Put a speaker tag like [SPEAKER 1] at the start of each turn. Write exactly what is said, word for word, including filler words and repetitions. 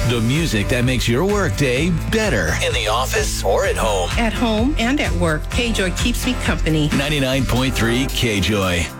[SPEAKER 1] The music that makes your workday better in the office or at home.
[SPEAKER 2] At home and at work, K-Joy keeps me company.
[SPEAKER 1] ninety-nine point three K-Joy.